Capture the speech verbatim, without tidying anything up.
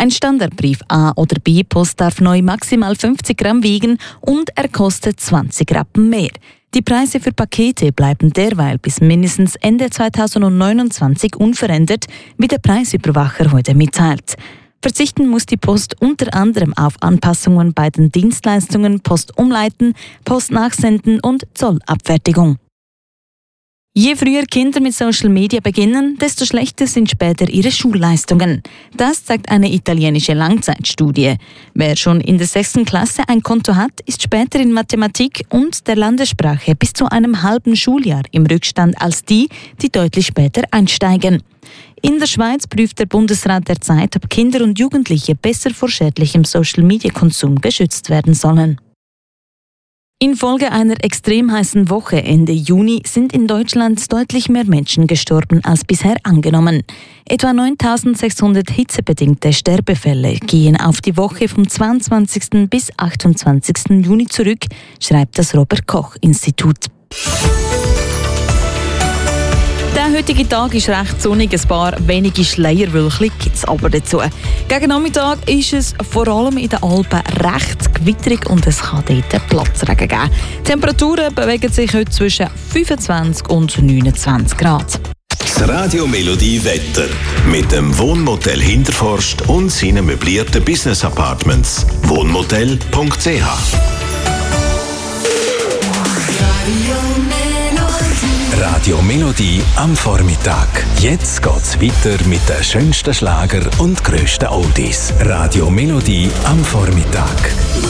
Ein Standardbrief A- oder B-Post darf neu maximal fünfzig Gramm wiegen und er kostet zwanzig Rappen mehr. Die Preise für Pakete bleiben derweil bis mindestens Ende zweitausendneunundzwanzig unverändert, wie der Preisüberwacher heute mitteilt. Verzichten muss die Post unter anderem auf Anpassungen bei den Dienstleistungen Post umleiten, Post nachsenden und Zollabfertigung. Je früher Kinder mit Social Media beginnen, desto schlechter sind später ihre Schulleistungen. Das zeigt eine italienische Langzeitstudie. Wer schon in der sechsten Klasse ein Konto hat, ist später in Mathematik und der Landessprache bis zu einem halben Schuljahr im Rückstand als die, die deutlich später einsteigen. In der Schweiz prüft der Bundesrat derzeit, ob Kinder und Jugendliche besser vor schädlichem Social-Media-Konsum geschützt werden sollen. Infolge einer extrem heißen Woche Ende Juni sind in Deutschland deutlich mehr Menschen gestorben als bisher angenommen. Etwa neuntausendsechshundert hitzebedingte Sterbefälle gehen auf die Woche vom zweiundzwanzigsten bis achtundzwanzigsten Juni zurück, schreibt das Robert-Koch-Institut. Der heutige Tag ist recht sonnig, ein paar wenige Schleierwölkchen gibt es aber dazu. Gegen Nachmittag ist es vor allem in den Alpen recht gewitterig und es kann dort Platzregen geben. Die Temperaturen bewegen sich heute zwischen fünfundzwanzig und neunundzwanzig Grad. Das Radio Melodie Wetter mit dem Wohnmotel Hinterforst und seinen möblierten Business Apartments. Wohnmotel punkt c h Radio Melodie am Vormittag. Jetzt geht's weiter mit den schönsten Schlager und grössten Oldies. Radio Melodie am Vormittag.